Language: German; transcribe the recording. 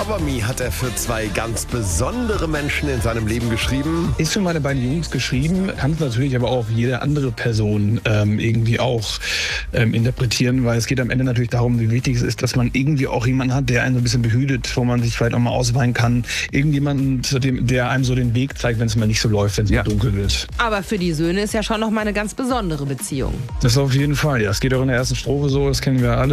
Cover Me hat er für 2 ganz besondere Menschen in seinem Leben geschrieben. Ist für meine beiden Jungs geschrieben, kann es natürlich aber auch jede andere Person irgendwie auch interpretieren, weil es geht am Ende natürlich darum, wie wichtig es ist, dass man irgendwie auch jemanden hat, der einen so ein bisschen behütet, wo man sich vielleicht auch mal ausweinen kann. Irgendjemanden, der einem so den Weg zeigt, wenn es mal nicht so läuft, wenn es mal dunkel wird. Aber für die Söhne ist ja schon noch mal eine ganz besondere Beziehung. Das auf jeden Fall, ja. Es geht auch in der ersten Strophe so, das kennen wir alle.